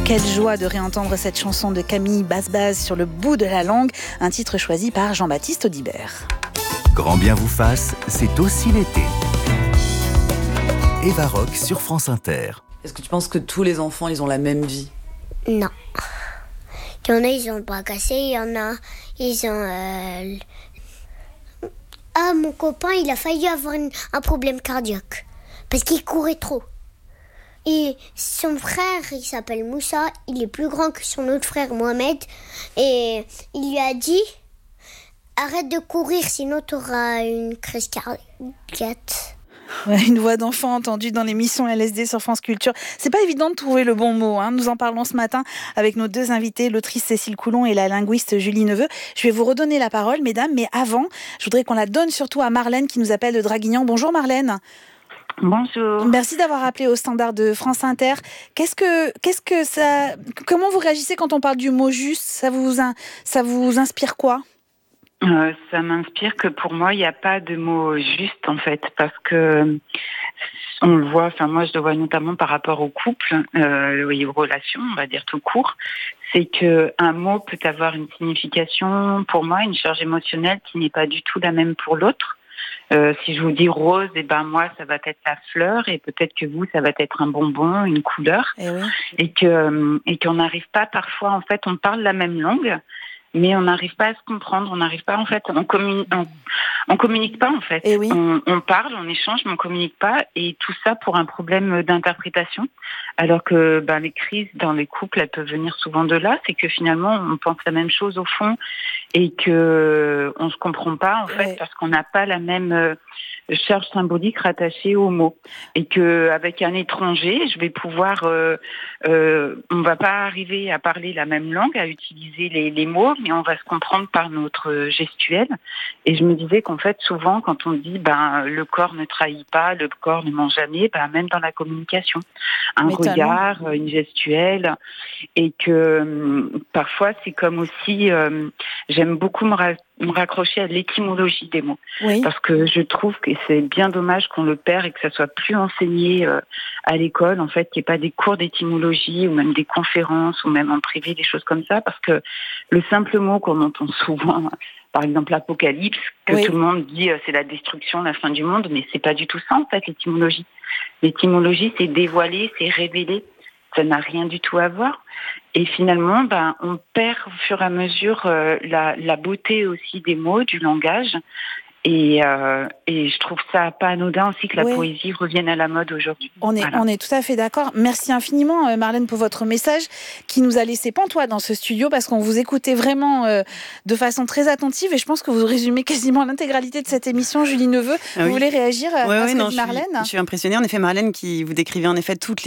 Quelle joie de réentendre cette chanson de Camille Basse-Basse sur le bout de la langue, un titre choisi par Jean-Baptiste Audibert. Grand bien vous fasse, c'est aussi l'été. Eva Rock sur France Inter. Est-ce que tu penses que tous les enfants, ils ont la même vie ? Non. Il y en a, ils ont le bras cassé, il y en a, ils ont... Ah, mon copain, il a failli avoir un problème cardiaque, parce qu'il courait trop. Et son frère, il s'appelle Moussa, il est plus grand que son autre frère Mohamed. Et il lui a dit, arrête de courir, sinon tu auras une crise cardiaque. Ouais, une voix d'enfant entendue dans l'émission LSD sur France Culture. C'est pas évident de trouver le bon mot. Nous en parlons ce matin avec nos deux invités, l'autrice Cécile Coulon et la linguiste Julie Neveu. Je vais vous redonner la parole, mesdames, mais avant, je voudrais qu'on la donne surtout à Marlène qui nous appelle de Draguignan. Bonjour Marlène. Bonjour. Merci d'avoir appelé au standard de France Inter. Comment vous réagissez quand on parle du mot juste ? Ça vous inspire quoi ? Ça m'inspire que pour moi, il n'y a pas de mot juste en fait, parce que on le voit, moi je le vois notamment par rapport au couple, aux relations, on va dire tout court, c'est que un mot peut avoir une signification, pour moi, une charge émotionnelle qui n'est pas du tout la même pour l'autre. Si je vous dis rose, moi ça va être la fleur et peut-être que vous ça va être un bonbon, une couleur, et qu'on n'arrive pas parfois, en fait, on parle la même langue, mais on n'arrive pas à se comprendre, on n'arrive pas, en fait, on communique pas en fait. On parle, on échange, mais on communique pas, et tout ça pour un problème d'interprétation. Alors que les crises dans les couples, elles peuvent venir souvent de là, c'est que finalement on pense la même chose au fond et que on se comprend pas en fait parce qu'on n'a pas la même charge symbolique rattachée aux mots, et que avec un étranger, je vais pouvoir, on va pas arriver à parler la même langue, à utiliser les mots, mais on va se comprendre par notre gestuelle. Et je me disais qu'en fait, souvent, quand on dit le corps ne trahit pas, le corps ne ment jamais, même dans la communication, un regard, une gestuelle, et que parfois c'est comme aussi, j'aime beaucoup me raccrocher à l'étymologie des mots, parce que je trouve que c'est bien dommage qu'on le perd et que ça soit plus enseigné à l'école, en fait, qu'il n'y ait pas des cours d'étymologie ou même des conférences ou même en privé, des choses comme ça, parce que le simple mot qu'on entend souvent, par exemple l'apocalypse, que tout le monde dit c'est la destruction, la fin du monde, mais c'est pas du tout ça en fait l'étymologie. L'étymologie, c'est dévoiler, c'est révéler. Ça n'a rien du tout à voir. Et finalement, on perd au fur et à mesure la beauté aussi des mots, du langage. Et je trouve ça pas anodin aussi que la poésie revienne à la mode aujourd'hui. On est tout à fait d'accord. Merci infiniment Marlène pour votre message qui nous a laissé pantois dans ce studio, parce qu'on vous écoutait vraiment de façon très attentive, et je pense que vous résumez quasiment l'intégralité de cette émission. Julie Neveu, vous voulez réagir à ce que dit Marlène ? Je suis impressionnée. En effet, Marlène, qui vous décrivait en effet tous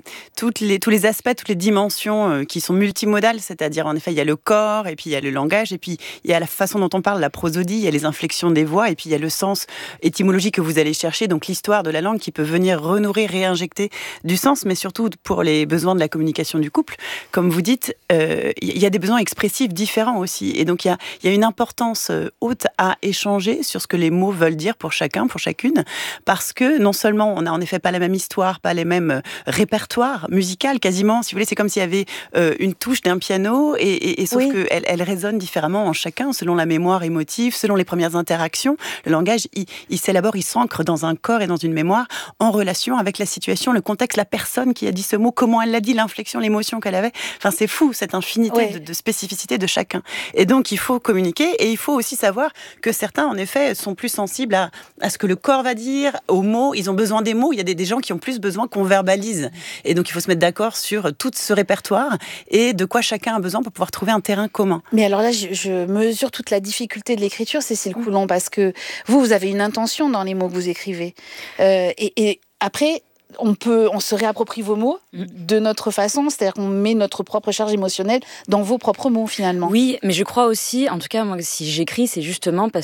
les aspects, toutes les dimensions qui sont multimodales, c'est-à-dire en effet il y a le corps, et puis il y a le langage, et puis il y a la façon dont on parle, la prosodie, il y a les inflexions des voix, et puis il y a le sens étymologique que vous allez chercher, donc l'histoire de la langue qui peut venir renourrir, réinjecter du sens, mais surtout pour les besoins de la communication du couple. Comme vous dites, il y a des besoins expressifs différents aussi, et donc il y a une importance haute à échanger sur ce que les mots veulent dire pour chacun, pour chacune, parce que non seulement on n'a en effet pas la même histoire, pas les mêmes répertoires musicaux, quasiment, si vous voulez, c'est comme s'il y avait une touche d'un piano, et sauf qu'elle résonne différemment en chacun, selon la mémoire émotive, selon les premières interactions. Le langage, il s'élabore, il s'ancre dans un corps et dans une mémoire, en relation avec la situation, le contexte, la personne qui a dit ce mot, comment elle l'a dit, l'inflexion, l'émotion qu'elle avait. Enfin, c'est fou, cette infinité de spécificité de chacun. Et donc, il faut communiquer, et il faut aussi savoir que certains, en effet, sont plus sensibles à ce que le corps va dire, aux mots. Ils ont besoin des mots. Il y a des gens qui ont plus besoin qu'on verbalise. Et donc, il faut se mettre d'accord sur tout ce répertoire et de quoi chacun a besoin pour pouvoir trouver un terrain commun. Mais alors là, je mesure toute la difficulté de l'écriture, Cécile Coulon, parce que vous avez une intention dans les mots que vous écrivez. Et après, on se réapproprie vos mots de notre façon, c'est-à-dire qu'on met notre propre charge émotionnelle dans vos propres mots, finalement. Oui, mais je crois aussi, en tout cas, moi, si j'écris, c'est justement parce